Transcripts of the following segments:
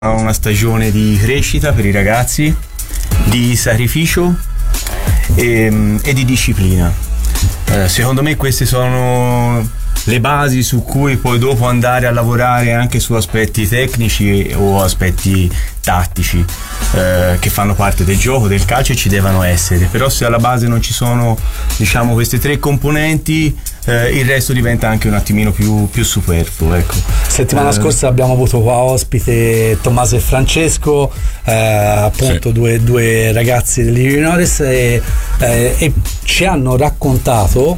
una stagione di crescita per i ragazzi, di sacrificio e di disciplina. Secondo me queste sono le basi su cui poi dopo andare a lavorare anche su aspetti tecnici o aspetti tattici che fanno parte del gioco, del calcio, e ci devono essere. Però se alla base non ci sono, diciamo, queste tre componenti, il resto diventa anche un attimino più superfluo, ecco. Settimana scorsa abbiamo avuto qua ospite Tommaso e Francesco, appunto sì. due ragazzi dell'Illinois e ci hanno raccontato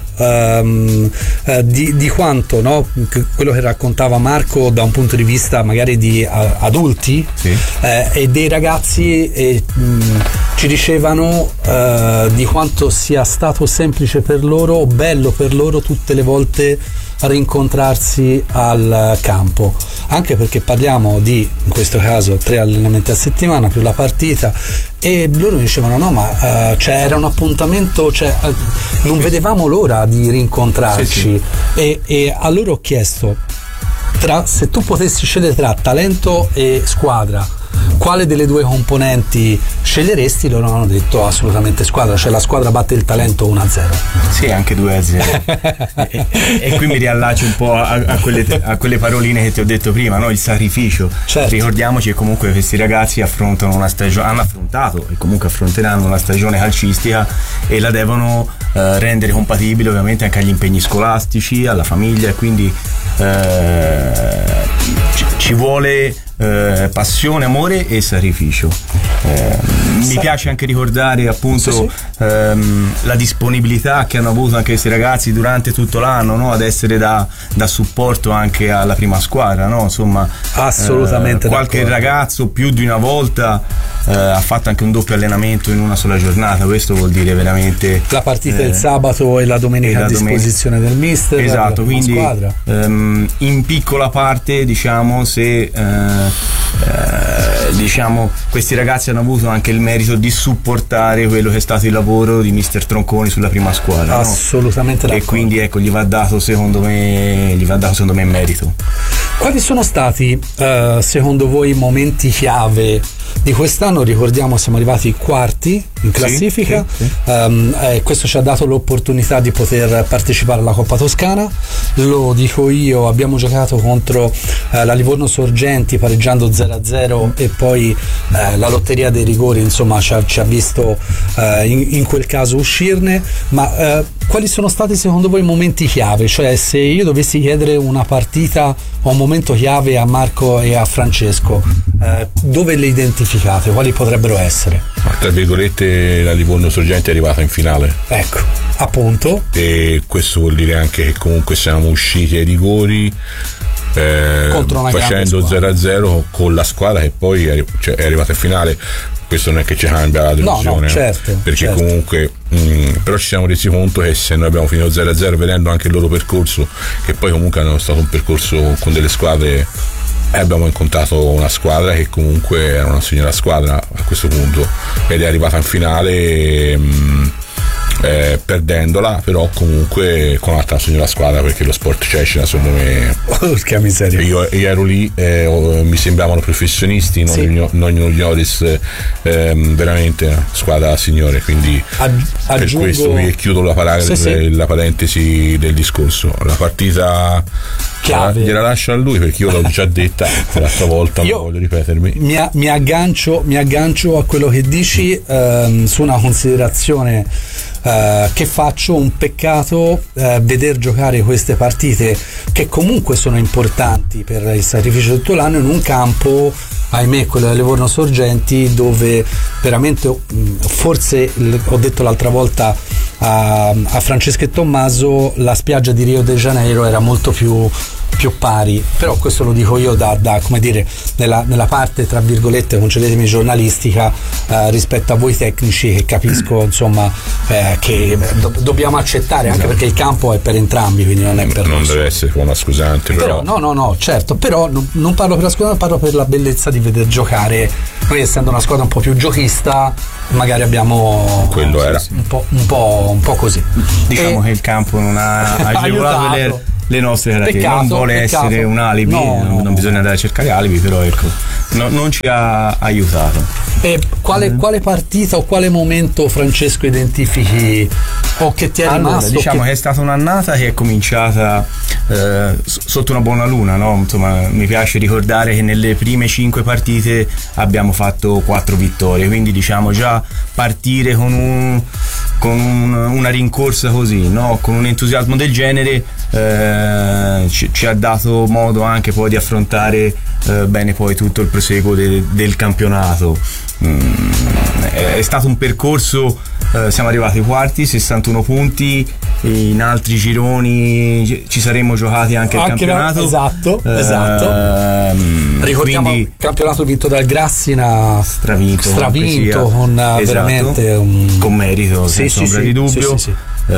di quanto, no, quello che raccontava Marco da un punto di vista magari di adulti, sì. E dei ragazzi ci dicevano di quanto sia stato semplice per loro, bello per loro tutte le volte rincontrarsi al campo, anche perché parliamo di, in questo caso, 3 allenamenti a settimana più la partita, e loro dicevano no, ma era un appuntamento, non vedevamo l'ora di rincontrarci, sì. E a loro ho chiesto, se tu potessi scegliere tra talento e squadra, quale delle due componenti sceglieresti? Loro hanno detto assolutamente squadra, cioè la squadra batte il talento 1-0. Sì, anche 2-0. e qui mi riallaccio un po' a quelle paroline che ti ho detto prima, no? Il sacrificio. Certo. Ricordiamoci che comunque questi ragazzi affrontano una stagione, hanno affrontato e comunque affronteranno una stagione calcistica e la devono rendere compatibile ovviamente anche agli impegni scolastici, alla famiglia, e quindi ci vuole passione, amore e sacrificio. Mi piace anche ricordare appunto sì. La disponibilità che hanno avuto anche questi ragazzi durante tutto l'anno, no? Ad essere da supporto anche alla prima squadra, no? Insomma, assolutamente qualche d'accordo. Ragazzo più di una volta ha fatto anche un doppio allenamento in una sola giornata. Questo vuol dire veramente la partita il sabato e la domenica a disposizione del mister. Esatto, quindi in piccola parte, diciamo, se diciamo questi ragazzi hanno avuto anche il merito di supportare quello che è stato il lavoro di mister Tronconi sulla prima squadra, assolutamente, no? E quindi ecco, gli va dato secondo me merito. Quali sono stati secondo voi i momenti chiave di quest'anno? Ricordiamo, siamo arrivati quarti in classifica, sì. Questo ci ha dato l'opportunità di poter partecipare alla Coppa Toscana. Lo dico io, abbiamo giocato contro la Livorno Sorgenti pareggiando 0-0 e poi la lotteria dei rigori, insomma, ci ha visto in quel caso uscirne. Ma quali sono stati secondo voi i momenti chiave? Cioè, se io dovessi chiedere una partita o un momento chiave a Marco e a Francesco, dove le identificate? Quali potrebbero essere? Tra virgolette, la Livorno Sorgenti è arrivata in finale. Ecco, appunto. E questo vuol dire anche che comunque siamo usciti ai rigori facendo 0-0 con la squadra che poi è arrivata in finale. Questo non è che ci cambia la delusione, no, certo, perché certo. Comunque però ci siamo resi conto che se noi abbiamo finito 0-0, vedendo anche il loro percorso, che poi comunque hanno stato un percorso con delle squadre, abbiamo incontrato una squadra che comunque era una signora squadra a questo punto ed è arrivata in finale perdendola, però comunque con un'altra signora squadra, perché lo sport Cecina secondo me, che miseria, io ero lì, mi sembravano professionisti, non juniores, veramente squadra signore, quindi per questo qui chiudo la parentesi del discorso. La partita gliela lascio a lui, perché io l'ho già detta l'altra volta, non voglio ripetermi. Mi aggancio a quello che dici, su una considerazione che faccio. Un peccato veder giocare queste partite, che comunque sono importanti per il sacrificio di tutto l'anno, in un campo, ahimè, quello delle Livorno Sorgenti, dove veramente, forse ho detto l'altra volta a Francesco e Tommaso, la spiaggia di Rio de Janeiro era molto più pari, però questo lo dico io da come dire, nella parte, tra virgolette, concedetemi, giornalistica, rispetto a voi tecnici, che capisco, insomma, che dobbiamo accettare, anche perché il campo è per entrambi, quindi non è per non deve essere una scusante, però no, certo, però non parlo per la squadra, parlo per la bellezza di veder giocare. Noi, essendo una squadra un po' più giochista, magari abbiamo quello era un po' così, diciamo, che il campo non ha agevolato le nostre caratteristiche. Non vuole essere un alibi, non bisogna andare a cercare alibi, però ecco, non ci ha aiutato. E quale partita o quale momento, Francesco, identifichi o che ti è rimasto? Diciamo che è stata un'annata che è cominciata sotto una buona luna, no? Insomma, mi piace ricordare che nelle prime 5 partite abbiamo fatto 4 vittorie, quindi diciamo già partire con una rincorsa così, no? Con un entusiasmo del genere ci ha dato modo anche poi di affrontare bene poi tutto il proseguo del campionato. È stato un percorso, siamo arrivati ai quarti, 61 punti, in altri gironi ci saremmo giocati anche il campionato. Esatto. Ricordiamo il campionato vinto dal Grassina, stravinto con veramente con merito, senza ombra di dubbio. Sì.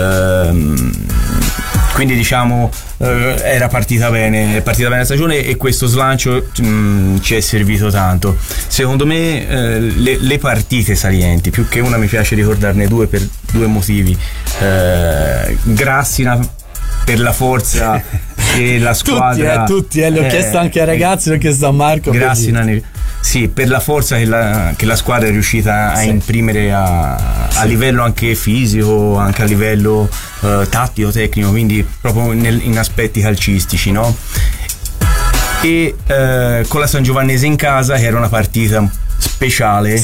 Quindi diciamo era partita bene la stagione e questo slancio ci è servito tanto. Secondo me le partite salienti, più che una mi piace ricordarne 2 per 2 motivi. Grassina per la forza che la squadra tutti l'ho chiesto anche ai ragazzi, l'ho chiesto a Marco. Grassina sì, per la forza che la squadra è riuscita a imprimere a livello anche fisico, anche a livello tattico, tecnico, quindi proprio in aspetti calcistici, no? E con la Sangiovannese in casa, che era una partita speciale,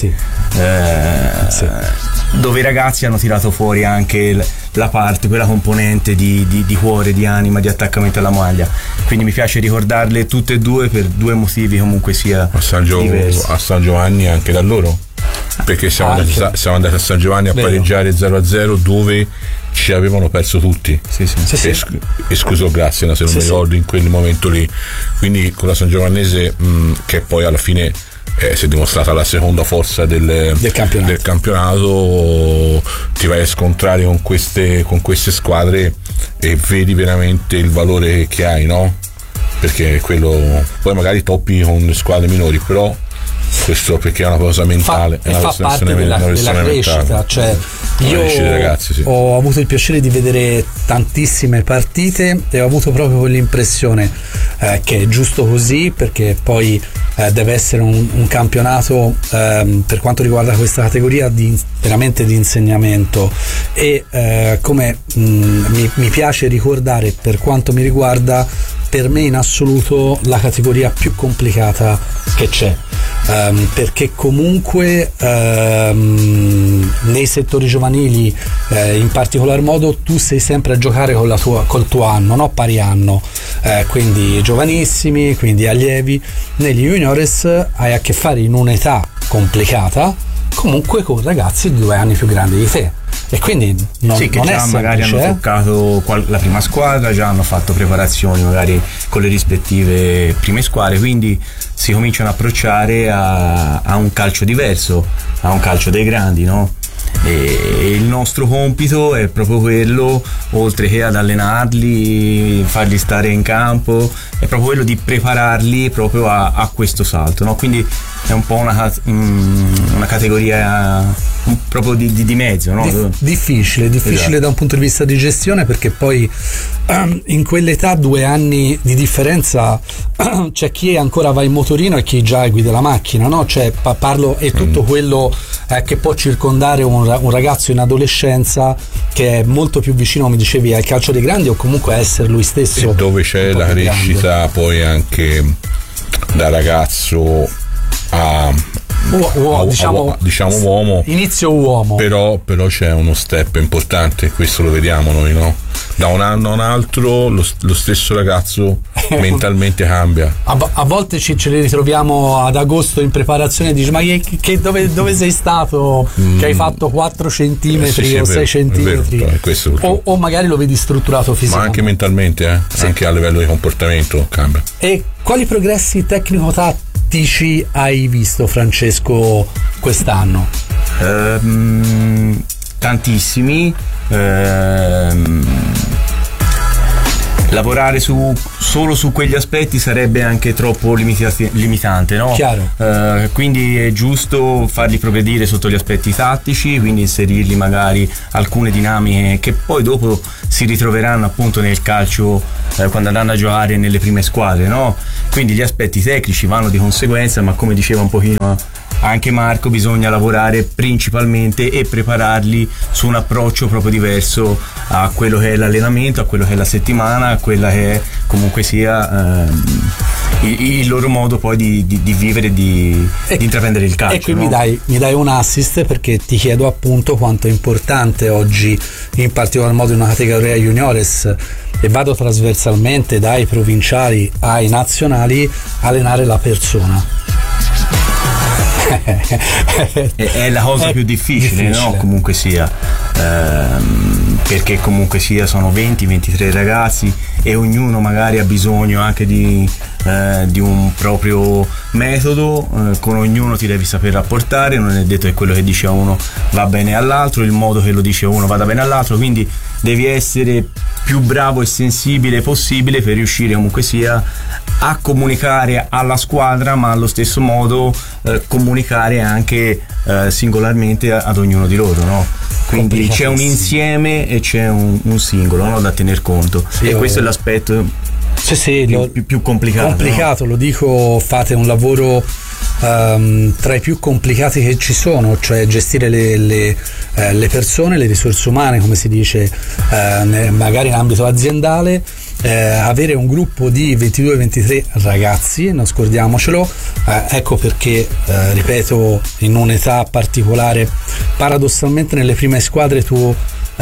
dove i ragazzi hanno tirato fuori anche la parte, quella componente di cuore, di anima, di attaccamento alla maglia. Quindi mi piace ricordarle tutte e 2 per 2 motivi comunque sia diversi. A San Giovanni anche da loro, perché siamo andati a San Giovanni a pareggiare 0-0 dove ci avevano perso tutti, escluso Grassina, se non mi ricordo, in quel momento lì. Quindi con la Sangiovannese che poi alla fine si è dimostrata la seconda forza del campionato, ti vai a scontrare con queste squadre e vedi veramente il valore che hai, no? Perché quello poi magari toppi con le squadre minori, però questo perché è una cosa mentale, fa parte della crescita. Cioè, io ragazzi, ho avuto il piacere di vedere tantissime partite e ho avuto proprio quell'impressione che è giusto così, perché poi deve essere un campionato per quanto riguarda questa categoria veramente di insegnamento e come mi piace ricordare, per quanto mi riguarda, per me in assoluto la categoria più complicata che c'è, perché comunque nei settori giovanili in particolar modo tu sei sempre a giocare col tuo anno, no? Pari anno, quindi giovanissimi, quindi allievi. Negli juniores hai a che fare in un'età complicata comunque con ragazzi di 2 anni più grandi di te, e quindi non già è semplice, magari hanno toccato la prima squadra, già hanno fatto preparazioni magari con le rispettive prime squadre, quindi si cominciano a approcciare a un calcio diverso, a un calcio dei grandi, no? E il nostro compito è proprio quello, oltre che ad allenarli, farli stare in campo, è proprio quello di prepararli proprio a questo salto, no? Quindi è un po' una categoria proprio di mezzo, no? Difficile esatto. Da un punto di vista di gestione, perché poi in quell'età 2 anni di differenza c'è chi ancora va in motorino e chi già guida la macchina, no? Cioè parlo è tutto quello che può circondare un ragazzo in adolescenza, che è molto più vicino, come dicevi, al calcio dei grandi o comunque a essere lui stesso, e dove c'è la crescita grande. Poi anche da ragazzo diciamo uomo, inizio uomo, però c'è uno step importante, questo lo vediamo noi, no? Da un anno a un altro lo stesso ragazzo mentalmente cambia. A volte ce li ritroviamo ad agosto in preparazione e dici: ma dove sei stato? Che hai fatto 4 centimetri o 6 centimetri? O magari lo vedi strutturato fisicamente, ma anche mentalmente, anche a livello di comportamento cambia. E quali progressi tecnico-tattici hai visto, Francesco, quest'anno? Tantissimi. lavorare solo su quegli aspetti sarebbe anche troppo limitante, no? Chiaro. Quindi è giusto farli progredire sotto gli aspetti tattici, quindi inserirgli magari alcune dinamiche che poi dopo si ritroveranno appunto nel calcio quando andranno a giocare nelle prime squadre, no? Quindi gli aspetti tecnici vanno di conseguenza, ma come diceva un pochino anche Marco, bisogna lavorare principalmente e prepararli su un approccio proprio diverso a quello che è l'allenamento, a quello che è la settimana, a quella che è comunque sia il loro modo poi di vivere, di intraprendere il calcio. E qui no? mi dai un assist, perché ti chiedo appunto quanto è importante oggi, in particolar modo in una categoria juniores, e vado trasversalmente dai provinciali ai nazionali, allenare la persona. È la cosa più difficile, no? Comunque sia, perché comunque sia sono 20-23 ragazzi e ognuno magari ha bisogno anche di un proprio metodo, con ognuno ti devi saper rapportare, non è detto che quello che dice a uno va bene all'altro, il modo che lo dice a uno vada bene all'altro, quindi devi essere più bravo e sensibile possibile per riuscire comunque sia a comunicare alla squadra, ma allo stesso modo comunicare anche singolarmente ad ognuno di loro, no? Quindi c'è un insieme e c'è un singolo, no? Da tener conto, sì, e questo è l'aspetto più complicato, no? Lo dico, fate un lavoro tra i più complicati che ci sono, cioè gestire le persone, le risorse umane, come si dice magari in ambito aziendale, avere un gruppo di 22-23 ragazzi, non scordiamocelo, ecco perché ripeto, in un'età particolare, paradossalmente nelle prime squadre tu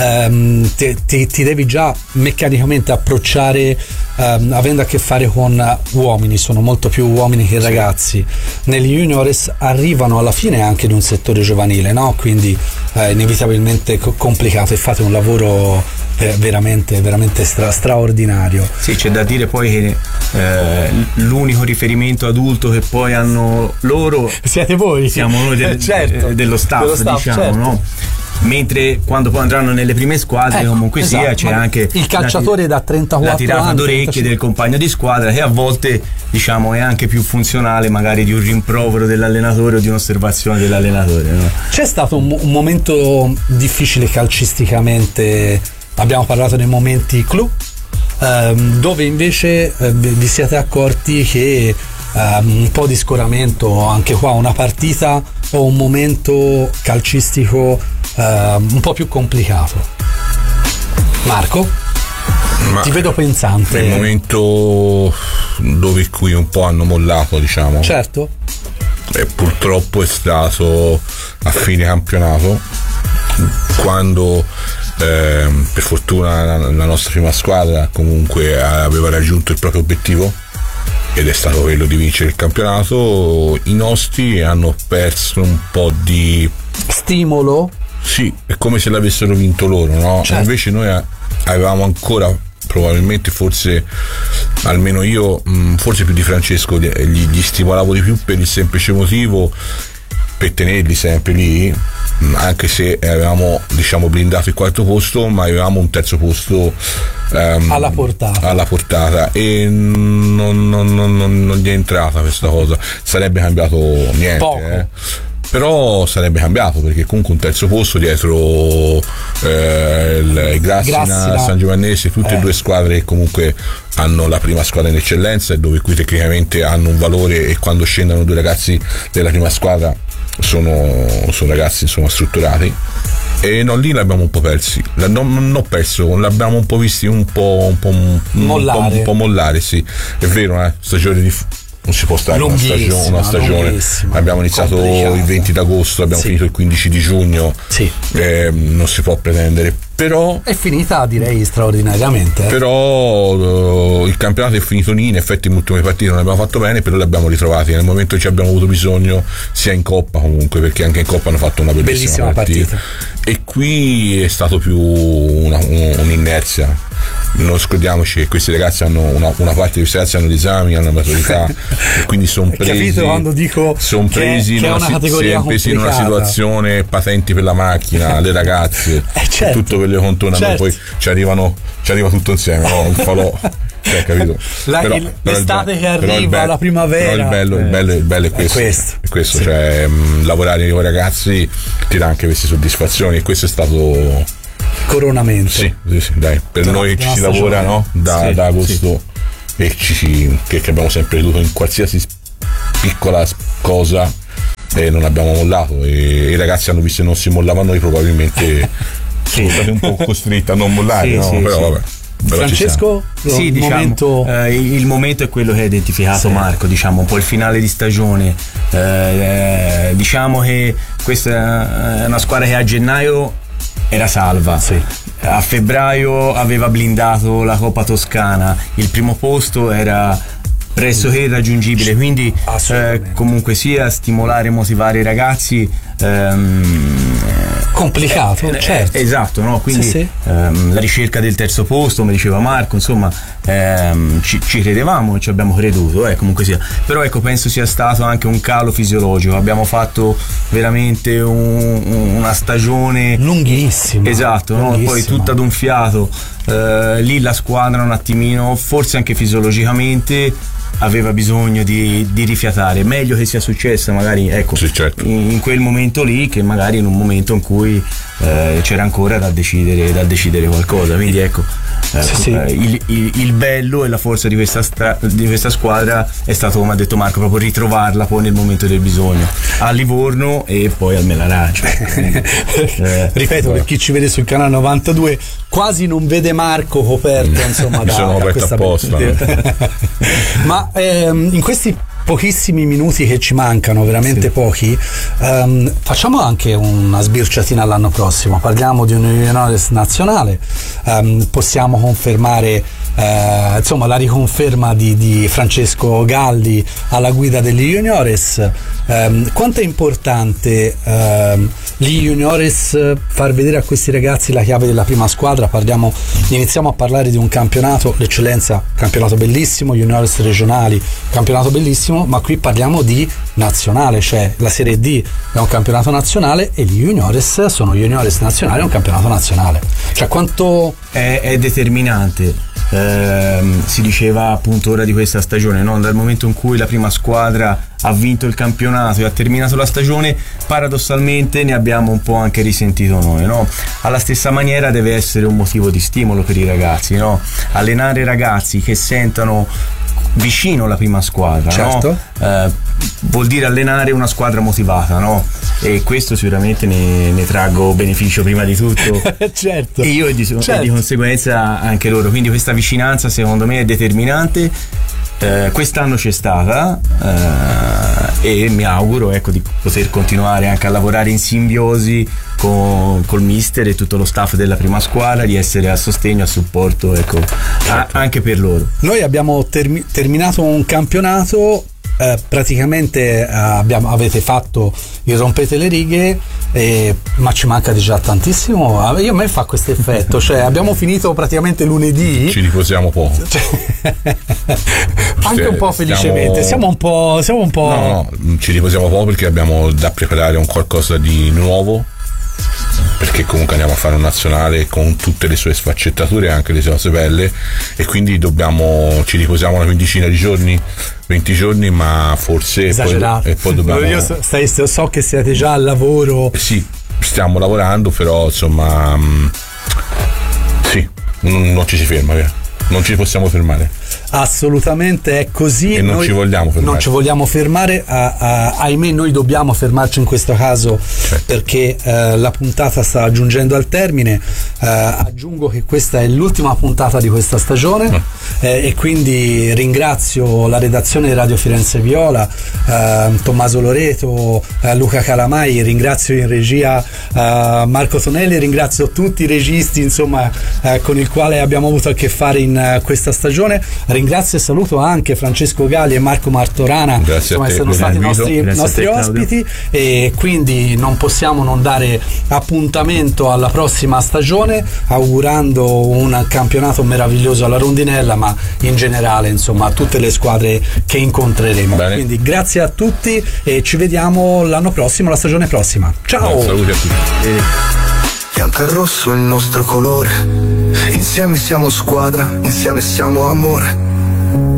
ti devi già meccanicamente approcciare avendo a che fare con uomini, sono molto più uomini che ragazzi. Negli juniores arrivano alla fine anche di un settore giovanile, no? Quindi inevitabilmente complicato, e fate un lavoro veramente straordinario. Sì, c'è da dire poi che l'unico riferimento adulto che poi hanno loro siete voi, siamo noi certo, dello staff, diciamo, certo. No? Mentre quando poi andranno nelle prime squadre, comunque esatto, sia c'è anche il calciatore da 34 la tirata anni, d'orecchie 35. del compagno di squadra, che a volte diciamo è anche più funzionale magari di un rimprovero dell'allenatore o di un'osservazione dell'allenatore, no? C'è stato un momento difficile calcisticamente, abbiamo parlato dei momenti clou, dove invece vi siete accorti che un po' di scoramento, anche qua una partita o un momento calcistico un po' più complicato. Marco? Ti vedo pensante. Il momento dove qui un po' hanno mollato, diciamo. Certo. E purtroppo è stato a fine campionato, quando per fortuna la nostra prima squadra comunque aveva raggiunto il proprio obiettivo, ed è stato quello di vincere il campionato. I nostri hanno perso un po' di stimolo. Sì, è come se l'avessero vinto loro, no? Certo. Invece noi avevamo ancora, probabilmente, forse almeno io, forse più di Francesco, gli stimolavo di più per il semplice motivo, per tenerli sempre lì, anche se avevamo, diciamo, blindato il quarto posto, ma avevamo un terzo posto alla portata, e non gli è entrata questa cosa. Sarebbe cambiato niente, però sarebbe cambiato, perché comunque un terzo posto dietro il Grassina, San Giovannese, tutte e due squadre che comunque hanno la prima squadra in eccellenza, e dove qui tecnicamente hanno un valore, e quando scendono due ragazzi della prima squadra sono ragazzi insomma strutturati, e lì l'abbiamo un po' persi, l'abbiamo un po' visti un po' mollare, sì, è vero, stagione di non si può stare una stagione. Abbiamo iniziato il 20 d'agosto, abbiamo finito il 15 di giugno, non si può pretendere, però è finita, direi, straordinariamente. Però il campionato è finito lì, in effetti in ultime partite non abbiamo fatto bene, però li abbiamo ritrovati nel momento in cui abbiamo avuto bisogno, sia in Coppa comunque, perché anche in Coppa hanno fatto una bellissima partita. E qui è stato più un'inerzia, non scordiamoci che questi ragazzi hanno una parte di questi ragazzi hanno gli esami, hanno la maturità e quindi sono presi, capito quando dico presi in una situazione, patenti per la macchina, le ragazze, certo, tutto quello che contorna, certo. Poi ci arriva tutto insieme, no? Un falò. Capito? L'estate che arriva, la primavera. Però il bello è questo, sì. Cioè lavorare con i ragazzi ti dà anche queste soddisfazioni e questo è stato coronamento. Sì, dai, per noi ci si lavora, no? Da agosto e che abbiamo sempre creduto in qualsiasi piccola cosa e non abbiamo mollato e i ragazzi hanno visto che non si mollavano, noi probabilmente sono stati un po' costretti a non mollare, però vabbè. Francesco, sì, diciamo, il momento è quello che ha identificato Marco, diciamo un po' il finale di stagione, diciamo che questa è una squadra che a gennaio era salva, a febbraio aveva blindato la Coppa Toscana, il primo posto era pressoché irraggiungibile, quindi comunque sia stimolare e motivare i ragazzi complicato, certo. Esatto, no? Quindi la ricerca del terzo posto, come diceva Marco, insomma ci credevamo e ci abbiamo creduto, comunque sia. Però ecco, penso sia stato anche un calo fisiologico, abbiamo fatto veramente una stagione lunghissima. Esatto, no? Poi tutta ad un fiato, lì la squadra un attimino, forse anche fisiologicamente, aveva bisogno di rifiatare. Meglio che sia successo magari certo. in quel momento lì che magari in un momento in cui c'era ancora da decidere qualcosa, quindi ecco, il bello e la forza di questa squadra è stato, come ha detto Marco, proprio ritrovarla poi nel momento del bisogno a Livorno e poi al Melaraggio. Ripeto, per chi ci vede sul canale 92 quasi non vede Marco coperto, insomma, mi sono coperto apposta. Ma in questi pochissimi minuti che ci mancano, veramente pochi, facciamo anche una sbirciatina all'anno prossimo, parliamo di un Juniores nazionale, possiamo confermare insomma la riconferma di Francesco Galli alla guida degli Juniores. Quanto è importante gli Juniores far vedere a questi ragazzi la chiave della prima squadra? Iniziamo a parlare di un campionato, l'eccellenza, campionato bellissimo, Juniores regionali, campionato bellissimo, ma qui parliamo di nazionale, cioè la Serie D è un campionato nazionale e gli Juniores sono Juniores nazionali, è un campionato nazionale, cioè quanto è determinante. Si diceva appunto ora di questa stagione, no? Dal momento in cui la prima squadra ha vinto il campionato e ha terminato la stagione, paradossalmente ne abbiamo un po' anche risentito noi, no? Alla stessa maniera deve essere un motivo di stimolo per i ragazzi, no? Allenare ragazzi che sentano vicino la prima squadra, certo, no? Vuol dire allenare una squadra motivata, no? E questo sicuramente ne traggo beneficio prima di tutto certo, e io e di conseguenza anche loro, quindi questa vicinanza secondo me è determinante. Quest'anno c'è stata e mi auguro, ecco, di poter continuare anche a lavorare in simbiosi col mister e tutto lo staff della prima squadra, di essere a sostegno, a supporto, ecco, anche per loro. Noi abbiamo terminato un campionato, praticamente avete fatto il rompete le righe, ma ci manca di già tantissimo. A me fa questo effetto, cioè abbiamo finito praticamente lunedì, ci riposiamo poco, anche un po' felicemente, siamo un po' no, ci riposiamo poco perché abbiamo da preparare un qualcosa di nuovo, perché comunque andiamo a fare un nazionale con tutte le sue sfaccettature e anche le sue cose belle, e quindi ci riposiamo una quindicina di giorni, 20 giorni, ma forse esagerato. E poi dobbiamo, io so che siete già al lavoro. Sì, stiamo lavorando, però insomma sì, non ci si ferma, vero? Non ci possiamo fermare. Assolutamente è così, e non ci vogliamo fermare. Non ci vogliamo fermare, ahimè noi dobbiamo fermarci in questo caso, certo, perché la puntata sta giungendo al termine. Aggiungo che questa è l'ultima puntata di questa stagione, e quindi ringrazio la redazione di Radio Firenze Viola, Tommaso Loreto, Luca Calamai, ringrazio in regia Marco Tonelli, ringrazio tutti i registi, insomma, con il quale abbiamo avuto a che fare in questa stagione. Ringrazio e saluto anche Francesco Gali e Marco Martorana, grazie a te, sono stati i nostri te, ospiti, e quindi non possiamo non dare appuntamento alla prossima stagione, augurando un campionato meraviglioso alla Rondinella, ma in generale insomma a tutte le squadre che incontreremo. Bene. Quindi grazie a tutti e ci vediamo l'anno prossimo, la stagione prossima. Ciao. Saluti a tutti. Bianco e rosso il nostro colore, insieme siamo squadra, insieme siamo amore.